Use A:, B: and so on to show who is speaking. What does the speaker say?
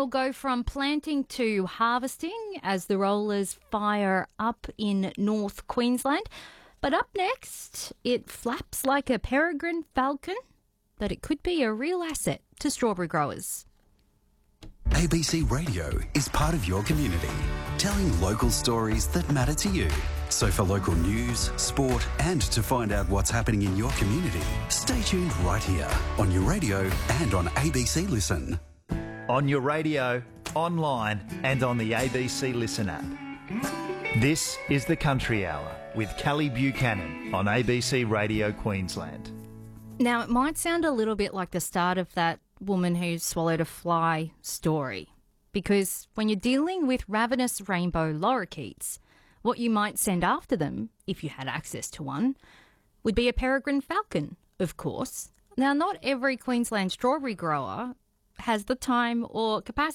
A: will go from planting to harvesting as the rollers fire up in North Queensland. But up next, it flaps like a peregrine falcon, but it could be a real asset to strawberry growers.
B: ABC Radio is part of your community, telling local stories that matter to you. So for local news, sport and to find out what's happening in your community, stay tuned right here on your radio and on ABC Listen.
C: On your radio, online and on the ABC Listen app. This is the Country Hour with Kelly Buchanan on ABC Radio Queensland.
A: Now, it might sound a little bit like the start of that woman who swallowed a fly story, because when you're dealing with ravenous rainbow lorikeets, what you might send after them, if you had access to one, would be a peregrine falcon, of course. Now, not every Queensland strawberry grower has the time or capacity